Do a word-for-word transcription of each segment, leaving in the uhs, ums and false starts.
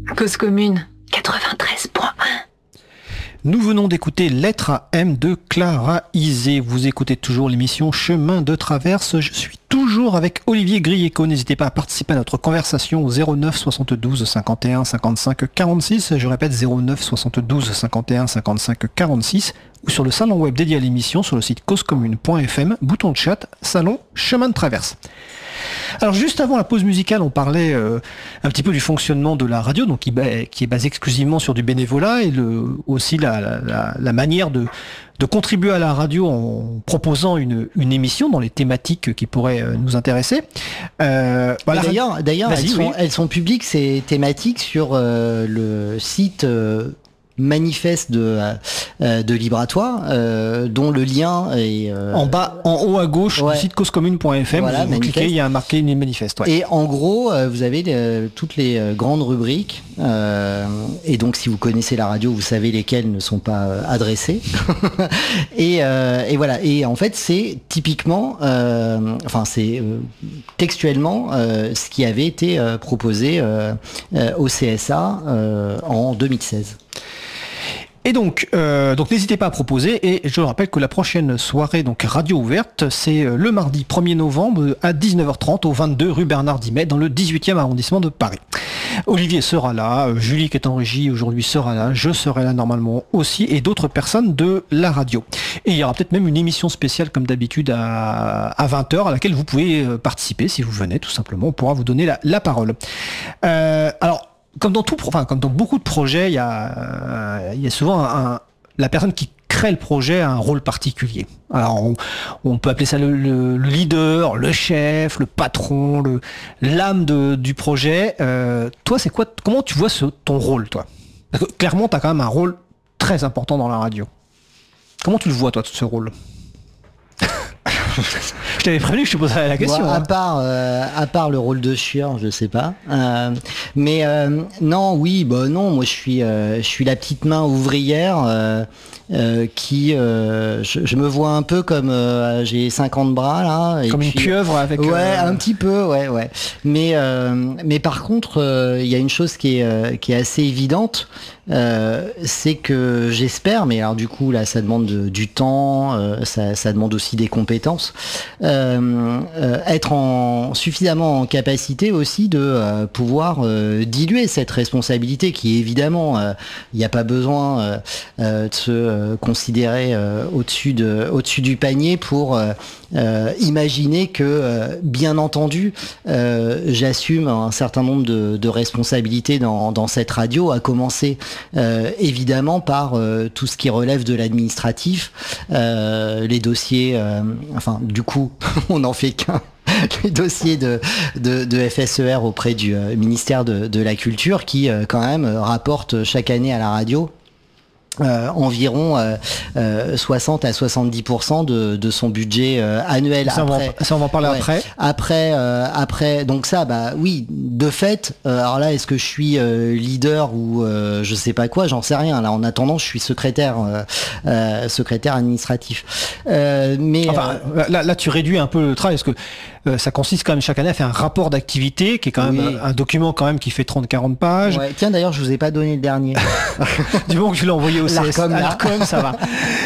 Cause commune, quatre-vingt-treize point un. Nous venons d'écouter Lettre à M de Clara Isé. Vous écoutez toujours l'émission Chemin de Traverse. Je suis toujours avec Olivier Grieco. N'hésitez pas à participer à notre conversation au zéro neuf soixante-douze cinquante et un cinquante-cinq quarante-six. Je répète zéro neuf soixante-douze cinquante et un cinquante-cinq quarante-six ou sur le salon web dédié à l'émission sur le site cause commune point f m, bouton de chat, salon Chemin de Traverse. Alors juste avant la pause musicale, on parlait euh, un petit peu du fonctionnement de la radio, donc qui, qui est basé exclusivement sur du bénévolat et le, aussi la, la, la manière de, de contribuer à la radio en proposant une, une émission dans les thématiques qui pourraient nous intéresser. Euh, voilà. D'ailleurs, d'ailleurs elles, oui. sont, elles sont publiques ces thématiques sur euh, le site euh, manifeste de, euh, de Libratoire, euh, dont le lien est... Euh, en bas, en haut à gauche, ouais. du site cause commune point f m, voilà, vous, vous cliquez, il y a un marqué une manifeste. Ouais. Et en gros, euh, vous avez euh, toutes les euh, grandes rubriques, euh, et donc si vous connaissez la radio, vous savez lesquelles ne sont pas euh, adressées. et, euh, et voilà, et en fait, c'est typiquement, euh, enfin c'est euh, textuellement euh, ce qui avait été euh, proposé euh, euh, au C S A euh, en deux mille seize. Et donc, euh, donc n'hésitez pas à proposer, et je rappelle que la prochaine soirée donc radio ouverte, c'est le mardi premier novembre à dix-neuf heures trente au vingt-deux rue Bernard Dimet dans le dix-huitième arrondissement de Paris. Olivier sera là, Julie qui est en régie aujourd'hui sera là, je serai là normalement aussi, et d'autres personnes de la radio. Et il y aura peut-être même une émission spéciale comme d'habitude à, à vingt heures à laquelle vous pouvez participer si vous venez tout simplement, on pourra vous donner la, la parole. Euh, alors, Comme dans tout, enfin comme dans beaucoup de projets, il y a, euh, il y a souvent un, un, la personne qui crée le projet a un rôle particulier. Alors on, on peut appeler ça le, le, le leader, le chef, le patron, le, l'âme de, du projet. Euh, toi, c'est quoi Comment tu vois ce, ton rôle, toi? Parce que clairement, tu as quand même un rôle très important dans la radio. Comment tu le vois, toi, ce rôle? Je t'avais prévenu que je te poserais la question. Bon, à hein. part, euh, à part le rôle de chieur, je sais pas. Euh, mais euh, non, oui, bah non. Moi, je suis, euh, je suis la petite main ouvrière euh, euh, qui, euh, je, je me vois un peu comme euh, j'ai cinquante bras là. Et comme puis, une pieuvre avec. Ouais, euh... un petit peu, ouais, ouais. Mais, euh, mais par contre, il euh, y a une chose qui est, euh, qui est assez évidente. Euh, c'est que j'espère, mais alors du coup là ça demande de, du temps, euh, ça, ça demande aussi des compétences, euh, euh, être en, suffisamment en capacité aussi de euh, pouvoir euh, diluer cette responsabilité qui évidemment, il euh, n'y a pas besoin euh, euh, de se euh, considérer euh, au-dessus, de, au-dessus du panier pour euh, euh, imaginer que euh, bien entendu euh, j'assume un certain nombre de, de responsabilités dans, dans cette radio, à commencer Euh, évidemment par euh, tout ce qui relève de l'administratif, euh, les dossiers, euh, enfin du coup on n'en fait qu'un, les dossiers de, de, de F S E R auprès du euh, ministère de, de la Culture qui euh, quand même rapporte chaque année à la radio Euh, environ euh, euh, soixante à soixante-dix pour cent de, de son budget euh, annuel. Ça, après, on va, ça on va en parler ouais, après. Après, euh, après, donc ça, bah oui, de fait. Euh, alors là, est-ce que je suis euh, leader ou euh, je sais pas quoi, j'en sais rien. Là, en attendant, je suis secrétaire, euh, euh, secrétaire administratif. Euh, mais enfin, euh, là, là, tu réduis un peu le travail parce que euh, ça consiste quand même chaque année à faire un rapport d'activité qui est quand même oui. un, un document quand même qui fait trente à quarante pages. Ouais. Tiens, d'ailleurs, je vous ai pas donné le dernier. Du moment que je l'ai envoyé au C S A, L'Arcom, à l'Arcom, ça va.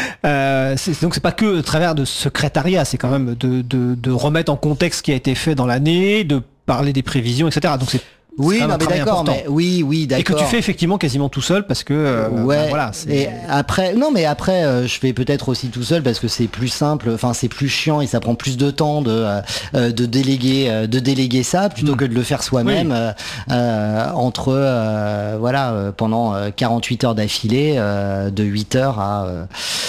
Euh, c'est, donc c'est pas que au travers de secrétariat, c'est quand même de, de, de remettre en contexte ce qui a été fait dans l'année, de parler des prévisions, et cetera. Donc c'est oui, non, mais d'accord, mais oui, oui, d'accord. Et que tu fais effectivement quasiment tout seul parce que euh, ouais. Ben voilà. C'est... Et après, non, mais après, euh, je fais peut-être aussi tout seul parce que c'est plus simple. Enfin, c'est plus chiant et ça prend plus de temps de euh, de déléguer, euh, de déléguer ça plutôt mmh. que de le faire soi-même oui. euh, euh, entre euh, voilà euh, pendant quarante-huit heures d'affilée, euh, de huit heures à euh,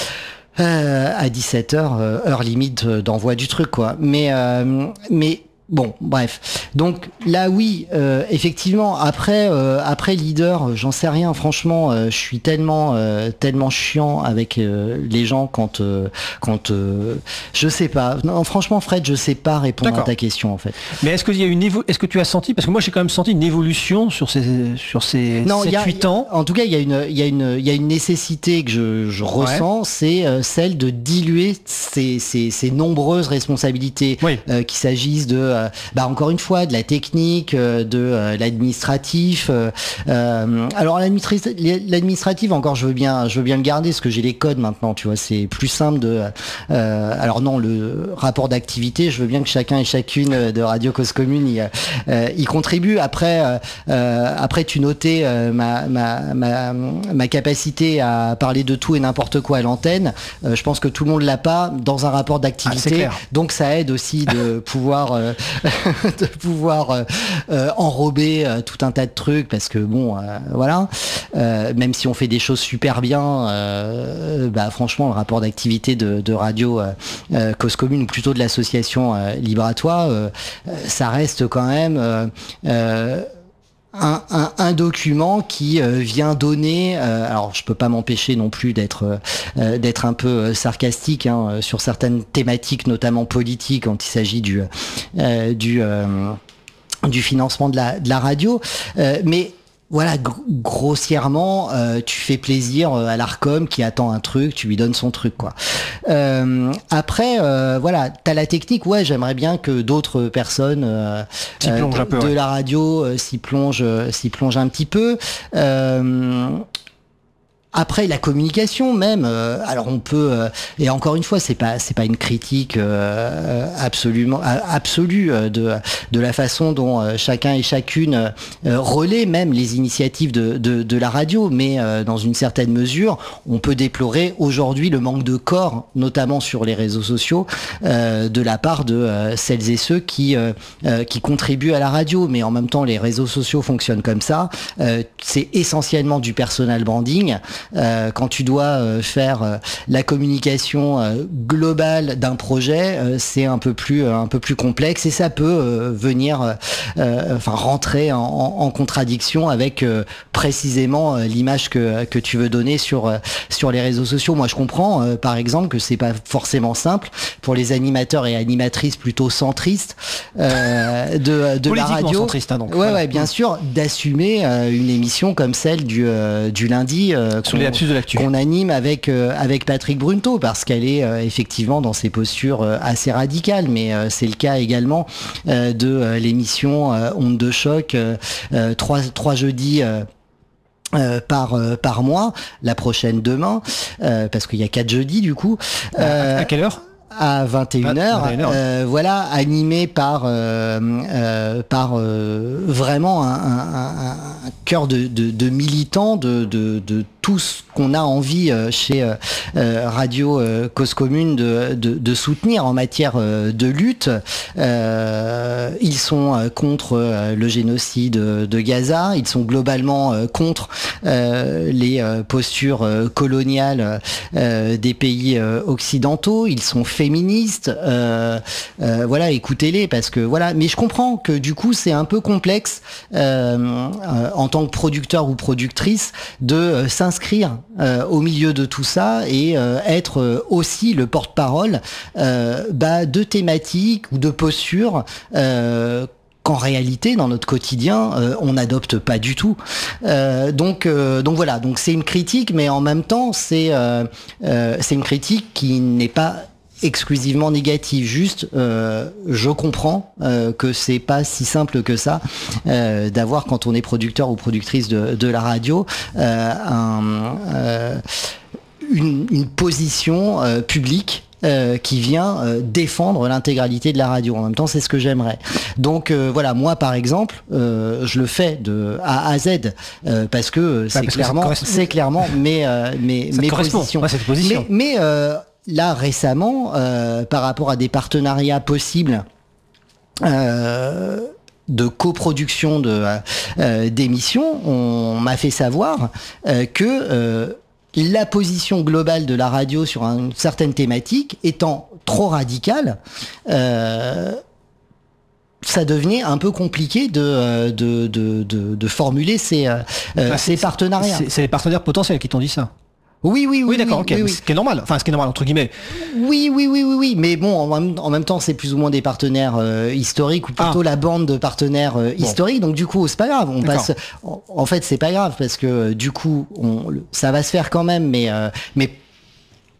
euh, à dix-sept heures, euh, heure limite d'envoi du truc, quoi. Mais euh, mais Bon, bref. Donc là, oui, euh, effectivement. Après, euh, après leader, j'en sais rien. Franchement, euh, je suis tellement, euh, tellement chiant avec euh, les gens quand, euh, quand, euh, je sais pas. Non, franchement, Fred, je sais pas répondre D'accord. à ta question en fait. Mais est-ce qu'il y a une évo- est-ce que tu as senti, parce que moi j'ai quand même senti une évolution sur ces, sur ces sept huit ans. En tout cas, il y a une, il y a une, il y a une nécessité que je, je ressens, ouais. c'est euh, celle de diluer ces, ces, ces nombreuses responsabilités, oui. euh, qu'il s'agisse de euh, bah encore une fois de la technique, euh, de euh, l'administratif. Euh, euh, alors l'administratif, l'administratif encore je veux bien, je veux bien le garder parce que j'ai les codes maintenant, tu vois, c'est plus simple de. Euh, alors non, le rapport d'activité, je veux bien que chacun et chacune de Radio Cause Commune y, euh, y contribue. Après, euh, après tu notais euh, ma, ma ma ma capacité à parler de tout et n'importe quoi à l'antenne. Euh, je pense que tout le monde l'a pas dans un rapport d'activité. Ah, donc ça aide aussi de pouvoir euh, de pouvoir euh, euh, enrober euh, tout un tas de trucs parce que bon, euh, voilà. Euh, même si on fait des choses super bien, euh, bah franchement, le rapport d'activité de, de Radio euh, euh, Cause Commune ou plutôt de l'association euh, Libre à toi, euh, ça reste quand même. Euh, euh, Un, un, un document qui euh, vient donner, euh, alors je peux pas m'empêcher non plus d'être euh, d'être un peu euh, sarcastique hein, sur certaines thématiques, notamment politiques, quand il s'agit du euh, du euh, du financement de la de la radio, euh, mais voilà, gr- grossièrement, euh, tu fais plaisir à l'Arcom qui attend un truc, tu lui donnes son truc, quoi. Euh, après, euh, voilà, t'as la technique. Ouais, j'aimerais bien que d'autres personnes euh, s'y plongent euh, un peu, de ouais. la radio euh, s'y plongent, euh, s'y plongent un petit peu. Euh, Après la communication même, euh, alors on peut euh, et encore une fois c'est pas c'est pas une critique euh, absolument absolue de de la façon dont euh, chacun et chacune euh, relaie même les initiatives de de, de la radio, mais euh, dans une certaine mesure on peut déplorer aujourd'hui le manque de corps, notamment sur les réseaux sociaux, euh, de la part de euh, celles et ceux qui euh, euh, qui contribuent à la radio, mais en même temps les réseaux sociaux fonctionnent comme ça, euh, c'est essentiellement du personal branding. Euh, quand tu dois euh, faire euh, la communication euh, globale d'un projet, euh, c'est un peu plus euh, un peu plus complexe et ça peut euh, venir, euh, euh, enfin rentrer en, en contradiction avec euh, précisément euh, l'image que que tu veux donner sur euh, sur les réseaux sociaux. Moi, je comprends, euh, par exemple, que c'est pas forcément simple pour les animateurs et animatrices plutôt centristes euh, de de la radio. Centriste, hein, donc, ouais, voilà. ouais, bien sûr, d'assumer euh, une émission comme celle du euh, du lundi. Euh, Sur les lapsus de l'actu. Qu'on anime avec euh, avec Patrick Brunto parce qu'elle est euh, effectivement dans ses postures euh, assez radicales, mais euh, c'est le cas également euh, de euh, l'émission euh, Onde de choc euh, euh, trois trois jeudis. Euh, Euh, par euh, par mois, la prochaine demain, euh, parce qu'il y a quatre jeudis du coup. Euh, à quelle heure ? À vingt et une heures, euh, voilà, animé par euh, euh, par euh, vraiment un, un, un, un cœur de, de, de militants de, de, de tout ce qu'on a envie euh, chez euh, Radio euh, Cause Commune de, de, de soutenir en matière euh, de lutte. Euh, ils sont euh, contre euh, le génocide de Gaza, ils sont globalement euh, contre euh, les euh, postures euh, coloniales euh, des pays euh, occidentaux, ils sont féministes, euh, euh, voilà, écoutez-les parce que voilà, mais je comprends que du coup c'est un peu complexe euh, euh, en tant que producteur ou productrice de euh, s'inscrire euh, au milieu de tout ça et euh, être euh, aussi le porte-parole euh, bah, de thématiques ou de postures euh, qu'en réalité dans notre quotidien euh, on n'adopte pas du tout. Euh, donc euh, donc voilà, donc c'est une critique, mais en même temps c'est euh, euh, c'est une critique qui n'est pas exclusivement négative, juste euh, je comprends euh, que c'est pas si simple que ça euh, d'avoir, quand on est producteur ou productrice de, de la radio, euh, un, euh, une, une position euh, publique Euh, qui vient euh, défendre l'intégralité de la radio. En même temps, c'est ce que j'aimerais. Donc euh, voilà, moi par exemple, euh, je le fais de A à Z euh, parce que c'est bah, parce clairement, que c'est clairement mes euh, mes, mes positions. Ouais, cette position. Mais, mais euh, là récemment, euh, par rapport à des partenariats possibles. Euh, de coproduction de euh, d'émissions, on m'a fait savoir euh, que euh, la position globale de la radio sur une certaine thématique étant trop radicale, euh, ça devenait un peu compliqué de, de, de, de, de formuler ces, euh, bah, ces partenariats. C'est, c'est les partenaires potentiels qui t'ont dit ça. Oui, oui, oui. Oui, d'accord, oui, ok. oui, oui. Ce qui est normal. Enfin, ce qui est normal, entre guillemets. Oui, oui, oui, oui, oui. Mais bon, en même, en même temps, c'est plus ou moins des partenaires euh, historiques, ou plutôt ah. la bande de partenaires euh, bon. historiques. Donc, du coup, c'est pas grave. On passe. En, en fait, c'est pas grave parce que, du coup, on, ça va se faire quand même. Mais, euh, mais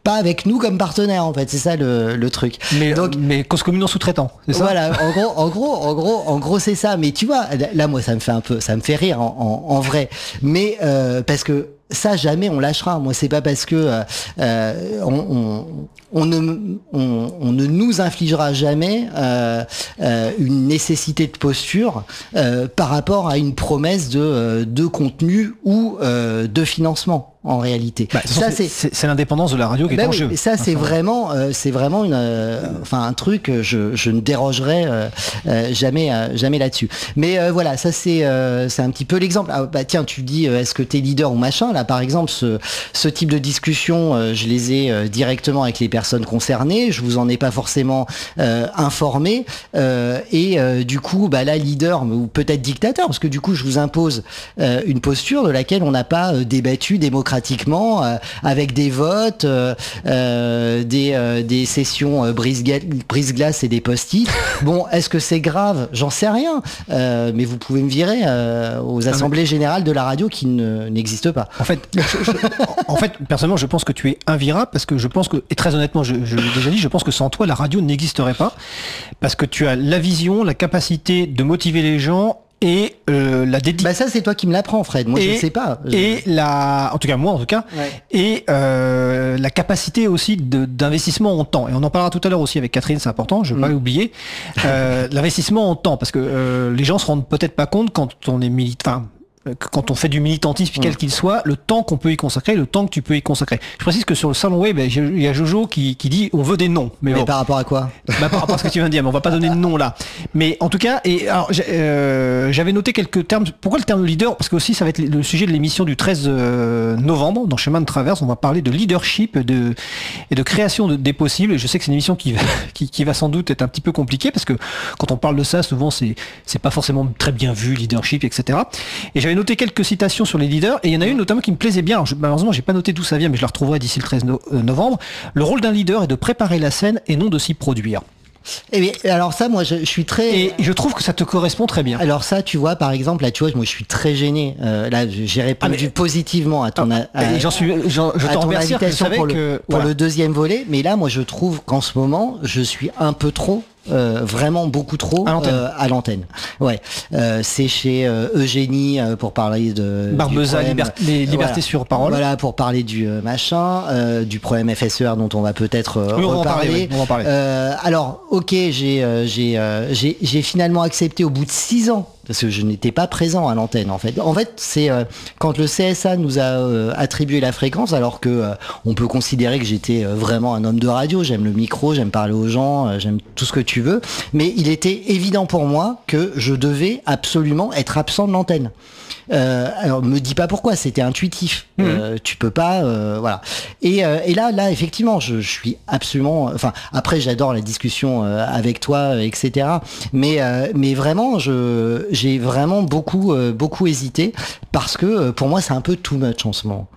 pas avec nous comme partenaire en fait, c'est ça le, le truc. Mais donc mais cause commune en sous-traitant, c'est ça? Voilà, en gros, en gros, en gros, en gros, c'est ça. Mais tu vois, là, moi, ça me fait un peu, ça me fait rire en, en, en vrai. Mais euh, parce que ça, jamais on lâchera. Moi, c'est pas parce que euh, on, on, on, ne, on, on ne nous infligera jamais euh, euh, une nécessité de posture euh, par rapport à une promesse de, de contenu ou euh, de financement. En réalité, bah, ça c'est, c'est, c'est l'indépendance de la radio qui est ben en oui, jeu. Et ça c'est enfin, vraiment, euh, c'est vraiment une, euh, enfin un truc. Je, je ne dérogerai euh, euh, jamais, euh, jamais là-dessus. Mais euh, voilà, ça c'est, euh, c'est un petit peu l'exemple. Ah, bah tiens, tu dis, euh, est-ce que t'es leader ou machin? Là, par exemple, ce, ce type de discussion, euh, je les ai euh, directement avec les personnes concernées. Je vous en ai pas forcément euh, informé. Euh, et euh, du coup, bah là, leader ou peut-être dictateur, parce que du coup, je vous impose euh, une posture de laquelle on n'a pas euh, débattu démocratiquement. Pratiquement euh, avec des votes, euh, euh, des, euh, des sessions euh, brise-glace brise et des post-it. Bon, est-ce que c'est grave? J'en sais rien. Euh, mais vous pouvez me virer euh, aux assemblées générales de la radio qui ne, n'existent pas. En fait, je, je, en fait, personnellement, je pense que tu es invirable parce que je pense que, et très honnêtement, je, je l'ai déjà dit, je pense que sans toi, la radio n'existerait pas parce que tu as la vision, la capacité de motiver les gens. Et euh, la dédication. Bah ça c'est toi qui me l'apprends, Fred. Moi et, je sais pas. Je... Et la, en tout cas moi en tout cas, ouais. et euh, la capacité aussi de, d'investissement en temps. Et on en parlera tout à l'heure aussi avec Catherine, c'est important, je vais mmh. pas l'oublier. Euh, l'investissement en temps, parce que euh, les gens se rendent peut-être pas compte quand on est militant. Quand on fait du militantisme, quel qu'il soit, le temps qu'on peut y consacrer, le temps que tu peux y consacrer. Je précise que sur le salon web, il y a Jojo qui, qui dit on veut des noms. Mais, mais bon. Par rapport à quoi? Bah, par rapport à ce que tu viens de dire, mais on va pas donner de nom là. Mais en tout cas, et alors euh, j'avais noté quelques termes. Pourquoi le terme de leader? Parce que aussi ça va être le sujet de l'émission du treize novembre dans Chemin de Traverse. On va parler de leadership de, et de création de, des possibles. Et je sais que c'est une émission qui va, qui, qui va sans doute être un petit peu compliquée parce que quand on parle de ça, souvent c'est c'est pas forcément très bien vu, leadership, et cetera. Et j'avais noté quelques citations sur les leaders et il y en a une notamment qui me plaisait bien. Alors, je, malheureusement, j'ai pas noté d'où ça vient, mais je la retrouverai d'ici le treize novembre. Le rôle d'un leader est de préparer la scène et non de s'y produire. Et bien, alors ça, moi, je, je suis très. Et je trouve que ça te correspond très bien. Alors ça, tu vois, par exemple, là, tu vois, moi, je suis très gêné. Euh, là, j'ai répondu ah mais... positivement à ton. Ah, à, j'en suis. J'en, je t'en remercie. Pour, le, que, pour voilà. le deuxième volet, mais là, moi, je trouve qu'en ce moment, je suis un peu trop. Euh, vraiment beaucoup trop à l'antenne. Euh, à l'antenne. Ouais, euh, c'est chez euh, Eugénie euh, pour parler de Barbeza, liber- les libertés voilà. sur parole. Voilà, pour parler du euh, machin, euh, du problème F S E R dont on va peut-être euh, oui, on reparler. Va parler, oui, on va en parler. Euh, alors, ok, j'ai euh, j'ai, euh, j'ai j'ai finalement accepté au bout de six ans. Parce que je n'étais pas présent à l'antenne en fait. En fait, c'est euh, quand le C S A nous a euh, attribué la fréquence, alors que euh, on peut considérer que j'étais euh, vraiment un homme de radio. J'aime le micro, j'aime parler aux gens, euh, j'aime tout ce que tu veux. Mais il était évident pour moi que je devais absolument être absent de l'antenne. Euh, alors me dis pas pourquoi, c'était intuitif. Mmh. Euh, tu peux pas, euh, voilà. Et, euh, et là, là, effectivement, je, je suis absolument. Enfin, après, j'adore la discussion euh, avec toi, et cetera. Mais, euh, mais vraiment, je, j'ai vraiment beaucoup, euh, beaucoup hésité parce que euh, pour moi, c'est un peu too much en ce moment.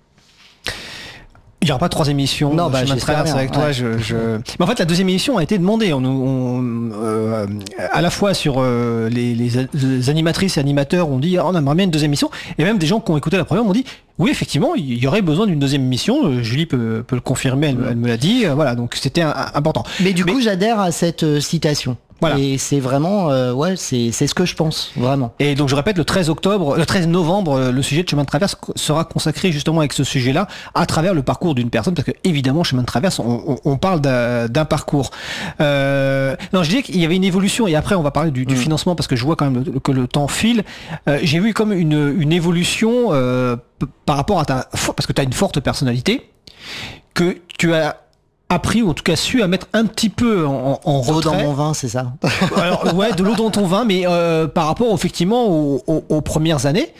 Il n'y aura pas de troisième émission. Non, bah, je traverse avec toi. Ouais. Je, je... Mais en fait, la deuxième émission a été demandée. On, on, euh, à la fois sur euh, les, les, les animatrices et animateurs, on dit oh, on aimerait bien une deuxième émission. Et même des gens qui ont écouté la première m'ont dit oui, effectivement, il y aurait besoin d'une deuxième émission. Julie peut, peut le confirmer, elle, elle me l'a dit. Voilà, donc c'était un, un, important. Mais du Mais... coup, j'adhère à cette euh, citation. Voilà. Et c'est vraiment, euh, ouais, c'est, c'est ce que je pense, vraiment. Et donc je répète, le treize octobre, le treize novembre, le sujet de Chemin de Traverse sera consacré justement avec ce sujet-là, à travers le parcours d'une personne, parce que évidemment, Chemin de Traverse, on, on, on parle d'un, d'un parcours. Euh, non, je disais qu'il y avait une évolution, et après on va parler du, du mmh. financement, parce que je vois quand même que le temps file. Euh, j'ai vu comme une, une évolution euh, p- par rapport à ta, parce que tu as une forte personnalité, que tu as appris ou en tout cas su à mettre un petit peu en, en retrait. De l'eau dans mon vin, c'est ça? Alors ouais, de l'eau dans ton vin, mais euh, par rapport effectivement aux, aux, aux premières années,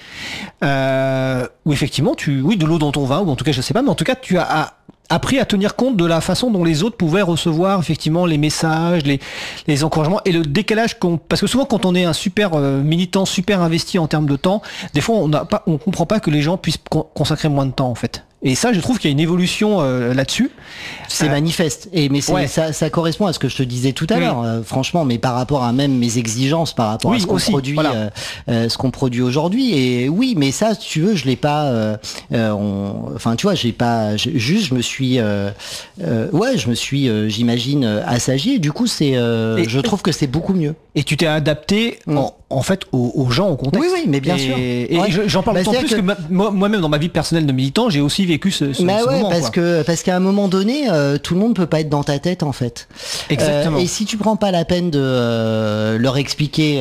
euh, où effectivement tu, oui, de l'eau dans ton vin, ou en tout cas je sais pas, mais en tout cas tu as appris à tenir compte de la façon dont les autres pouvaient recevoir effectivement les messages, les, les encouragements et le décalage qu'on, parce que souvent quand on est un super euh, militant, super investi en termes de temps, des fois on n'a pas, on comprend pas que les gens puissent con- consacrer moins de temps en fait. Et ça, je trouve qu'il y a une évolution euh, là-dessus. C'est euh, manifeste. Et mais c'est, ouais. ça, ça correspond à ce que je te disais tout à oui. l'heure. Euh, franchement, mais par rapport à même mes exigences, par rapport oui, à ce qu'on aussi, produit, voilà. euh, euh, ce qu'on produit aujourd'hui. Et oui, mais ça, si tu veux, je l'ai pas. Euh, euh, on, enfin, tu vois, j'ai pas. J'ai, juste, je me suis. Euh, euh, ouais, je me suis, euh, j'imagine, assagi. Et du coup, c'est. Euh, et, je trouve que c'est beaucoup mieux. Et tu t'es adapté mm. en, en fait aux, aux gens, au contexte. Oui, oui, mais bien et, sûr. Et ouais. j'en parle bah, d'autant plus que, que ma, moi-même dans ma vie personnelle de militant, j'ai aussi vécu ce, ce, bah ce ouais, moment. Parce quoi. que parce qu'à un moment donné, euh, tout le monde peut pas être dans ta tête en fait. Exactement. Euh, et si tu prends pas la peine de euh, leur expliquer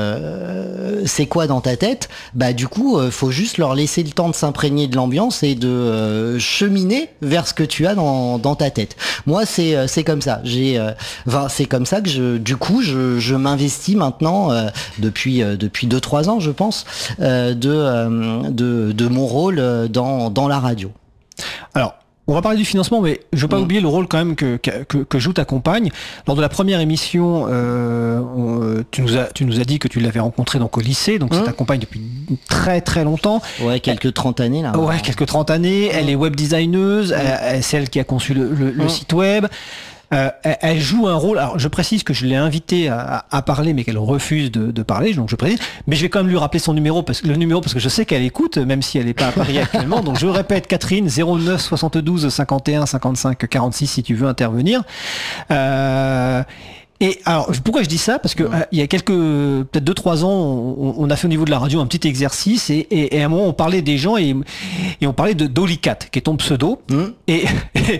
euh, c'est quoi dans ta tête, bah du coup, euh, faut juste leur laisser le temps de s'imprégner de l'ambiance et de euh, cheminer vers ce que tu as dans, dans ta tête. Moi, c'est c'est comme ça. J'ai, euh, enfin, c'est comme ça que je, du coup, je, je m'investis maintenant euh, depuis euh, depuis deux trois ans, je pense, euh, de, euh, de de mon rôle dans dans la radio. Alors, on va parler du financement, mais je ne veux pas mmh. oublier le rôle quand même que, que, que joue ta compagne. Lors de la première émission, euh, on, tu, nous as, tu nous as dit que tu l'avais rencontrée donc, au lycée, donc mmh. c'est ta compagne depuis très très longtemps. Ouais, quelques trente années là. Ouais, quelques trente années. Mmh. Elle est web designeuse, mmh. elle, c'est elle qui a conçu le, le, le mmh. site web. Euh, elle, elle joue un rôle. Alors, je précise que je l'ai invitée à, à parler, mais qu'elle refuse de, de parler. Donc, je précise. Mais je vais quand même lui rappeler son numéro, parce que le numéro, parce que je sais qu'elle écoute, même si elle n'est pas à Paris actuellement. Donc, je répète, Catherine, zéro neuf soixante-douze cinquante et un cinquante-cinq quarante-six, si tu veux intervenir. Euh, Et alors, pourquoi je dis ça? Parce que ouais. euh, il y a quelques, peut-être deux, trois ans, on, on a fait au niveau de la radio un petit exercice et, et, et à un moment on parlait des gens et, et on parlait de Dolicat, qui est ton pseudo. Mmh. Et, et,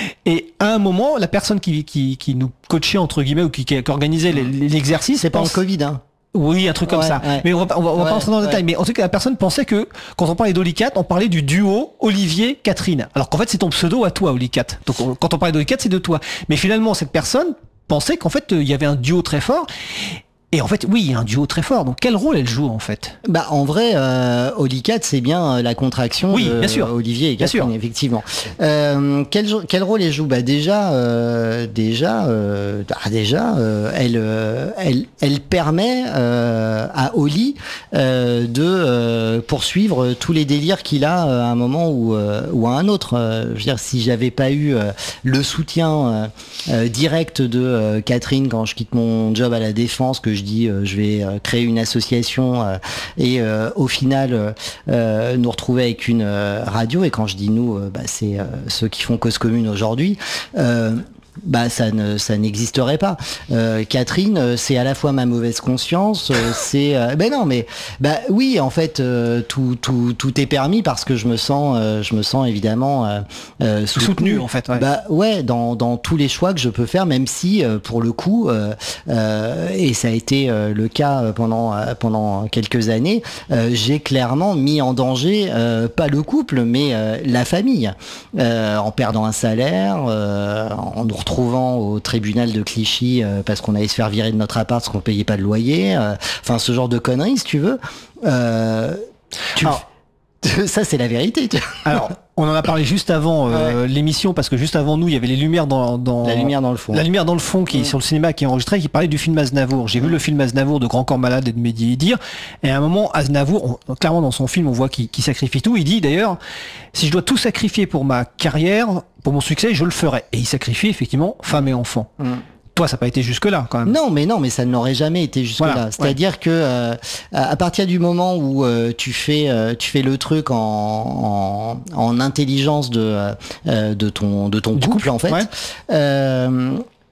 et à un moment, la personne qui, qui, qui nous coachait entre guillemets ou qui, qui organisait l'exercice, c'est pas pense... en Covid, hein. Oui, un truc comme ouais, ça. Ouais. Mais on va, on va, on va ouais, pas entrer dans le ouais. détail. Mais en tout cas, la personne pensait que quand on parlait d'Olicat, on parlait du duo Olivier-Catherine. Alors qu'en fait, c'est ton pseudo à toi, Olicat. Donc on, quand on parlait d'Olicat, c'est de toi. Mais finalement, cette personne pensait qu'en fait il y avait un duo très fort. Et en fait, oui, il y a un duo très fort. Donc, quel rôle elle joue, en fait? Bah, en vrai, euh, Olicat, c'est bien la contraction oui, de bien sûr. Olivier et Catherine, bien sûr. effectivement. Euh, quel, quel rôle elle joue? Bah, déjà, euh, déjà, euh, ah, déjà, euh, elle, euh, elle, elle permet euh, à Oli euh, de euh, poursuivre tous les délires qu'il a à un moment ou, euh, ou à un autre. Euh, je veux dire, si j'avais pas eu euh, le soutien euh, direct de euh, Catherine quand je quitte mon job à la Défense, que je dis euh, je vais euh, créer une association euh, et euh, au final euh, nous retrouver avec une euh, radio, et quand je dis nous, euh, bah, c'est euh, ceux qui font Cause Commune aujourd'hui, euh, bah ça ne ça n'existerait pas. Euh, Catherine, c'est à la fois ma mauvaise conscience, euh, c'est euh, ben non mais bah oui en fait euh, tout tout tout est permis parce que je me sens euh, je me sens évidemment euh, euh, soutenu, soutenu en fait. Ouais. Bah ouais dans dans tous les choix que je peux faire, même si euh, pour le coup euh, euh, et ça a été euh, le cas pendant euh, pendant quelques années, euh, j'ai clairement mis en danger euh, pas le couple mais euh, la famille euh, en perdant un salaire, euh, en nous retrouvant au tribunal de Clichy euh, parce qu'on allait se faire virer de notre appart parce qu'on payait pas de loyer, euh, enfin ce genre de conneries si tu veux. Euh, tu... Alors, ça c'est la vérité. Alors on en a parlé juste avant euh, ouais. l'émission, parce que juste avant nous il y avait les lumières dans, dans la lumière dans le fond. La lumière dans le fond qui est ouais. sur le cinéma, qui est enregistré, qui parlait du film Aznavour. J'ai ouais. vu le film Aznavour de Grand Corps Malade et de Mehdi Idir, et à un moment Aznavour, on, clairement dans son film on voit qu'il, qu'il sacrifie tout. Il dit d'ailleurs, si je dois tout sacrifier pour ma carrière, pour mon succès, je le ferai. Et il sacrifie effectivement femme et enfant. Ouais. Toi, ça n'a pas été jusque-là, quand même. Non, mais non, mais ça n'aurait jamais été jusque-là. Voilà, c'est-à-dire ouais. que euh, à partir du moment où euh, tu fais, euh, tu fais le truc en, en, en intelligence de, euh, de ton, de ton couple, couple, en fait. Ouais. Euh,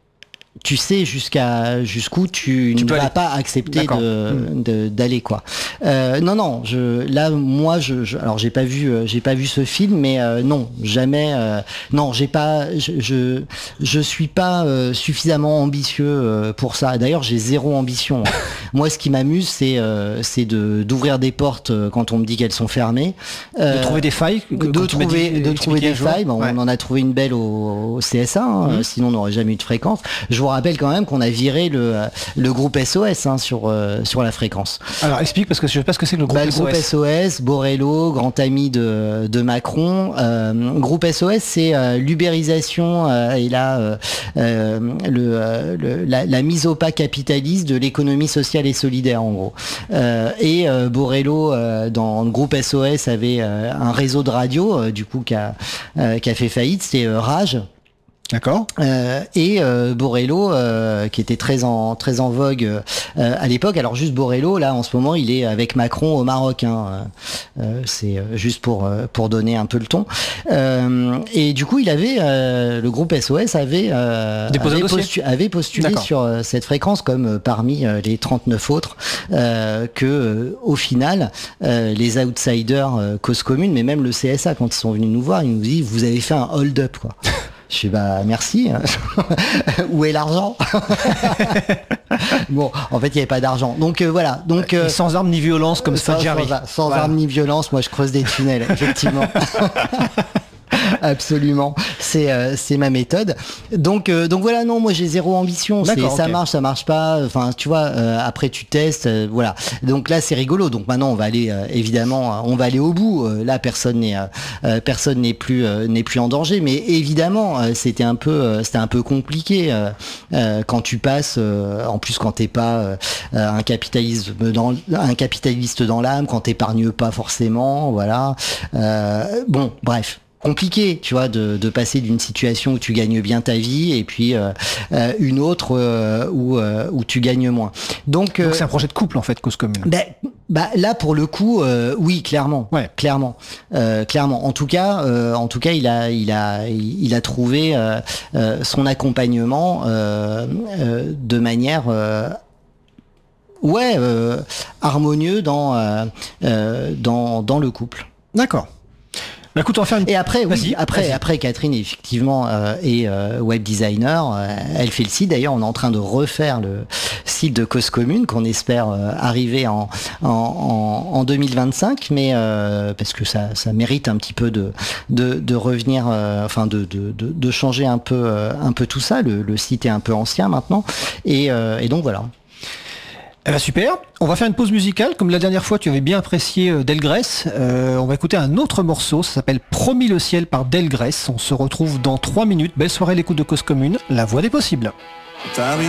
tu sais jusqu'à jusqu'où tu, tu ne vas aller. Pas accepter de, mmh. de, d'aller quoi. Euh, non non, je là moi je, je alors j'ai pas vu euh, j'ai pas vu ce film, mais euh, non jamais euh, non j'ai pas je, je je suis pas euh, suffisamment ambitieux euh, pour ça. D'ailleurs j'ai zéro ambition. Moi ce qui m'amuse c'est euh, c'est de d'ouvrir des portes quand on me dit qu'elles sont fermées. Euh, de trouver des failles. De trouver dit, de trouver des failles. Bon, ouais. On en a trouvé une belle au, au C S A, hein, mmh. sinon on n'aurait jamais eu de fréquence. Je vous rappelle quand même qu'on a viré le, le groupe S O S hein, sur, euh, sur la fréquence. Alors explique, parce que je sais pas ce que c'est le groupe bah, S O S. Le groupe S O S, Borello, grand ami de, de Macron. Euh, groupe S O S, c'est euh, l'ubérisation euh, et la, euh, euh, le, euh, le, la, la mise au pas capitaliste de l'économie sociale et solidaire en gros. Euh, et euh, Borello, euh, dans le groupe S O S, avait euh, un réseau de radio, euh, du coup, qui a, euh, qui a fait faillite, c'était euh, Rage. D'accord. Euh, et euh, Borello, euh, qui était très en très en vogue euh, à l'époque. Alors juste Borello, là en ce moment, il est avec Macron au Maroc. Hein. Euh, c'est juste pour pour donner un peu le ton. Euh, et du coup, il avait euh, le groupe S O S avait euh, avait, postu- avait postulé D'accord. sur euh, cette fréquence comme euh, parmi euh, les trente-neuf autres euh, que euh, au final euh, les outsiders euh, cause commune, mais même le C S A quand ils sont venus nous voir, ils nous disent vous avez fait un hold-up quoi. Je suis bah merci. Où est l'argent? Bon, en fait, il n'y avait pas d'argent. Donc euh, voilà. Donc euh, sans armes ni violence comme ça. Sans, sans, sans voilà. armes ni violence, moi je creuse des tunnels, effectivement. Absolument, c'est euh, c'est ma méthode. Donc euh, donc voilà, non, moi j'ai zéro ambition. C'est, ça okay. marche, ça marche pas. Enfin, tu vois, euh, après tu testes, euh, voilà. Donc là c'est rigolo. Donc maintenant on va aller euh, évidemment, on va aller au bout. Euh, là personne n'est euh, personne n'est plus euh, n'est plus en danger. Mais évidemment euh, c'était un peu euh, c'était un peu compliqué euh, euh, quand tu passes. Euh, en plus quand t'es pas euh, un capitaliste dans un capitaliste dans l'âme, quand t'épargnes pas forcément, voilà. Euh, bon, bref. Compliqué, tu vois, de, de passer d'une situation où tu gagnes bien ta vie et puis euh, euh, une autre euh, où, euh, où tu gagnes moins. Donc, euh, Donc c'est un projet de couple en fait, Cause Commune. Ben, bah là pour le coup, euh, oui, clairement, ouais. clairement, euh, clairement. En tout cas, euh, en tout cas, il a, il a, il a trouvé euh, euh, son accompagnement euh, euh, de manière. Euh, ouais, euh, harmonieux dans, euh, euh, dans, dans le couple. D'accord. Bah écoute, on va faire une... Et après, oui, vas-y, après, vas-y. après, Catherine effectivement euh, est euh, web designer. Euh, elle fait le site. D'ailleurs, on est en train de refaire le site de Cause Commune qu'on espère euh, arriver en, en, en, en deux mille vingt-cinq, mais euh, parce que ça, ça mérite un petit peu de, de, de revenir, euh, enfin de, de, de, de changer un peu, euh, un peu tout ça. Le, le site est un peu ancien maintenant, et, euh, et donc voilà. Eh ben super, on va faire une pause musicale, comme la dernière fois tu avais bien apprécié euh, Delgrès, euh, on va écouter un autre morceau, ça s'appelle Promis le ciel par Delgrès, on se retrouve dans trois minutes, belle soirée à l'écoute de Cause Commune, la voix des possibles.